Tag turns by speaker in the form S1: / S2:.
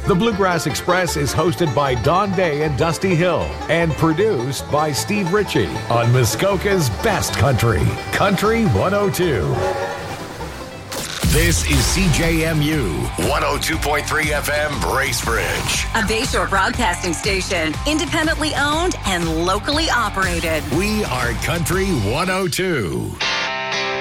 S1: The Bluegrass Express is hosted by Don Day and Dusty Hill and produced by Steve Ritchie on Muskoka's Best Country, Country 102. This is CJMU 102.3 FM Bracebridge.
S2: A Bayshore broadcasting station, independently owned and locally operated.
S1: We are Country 102.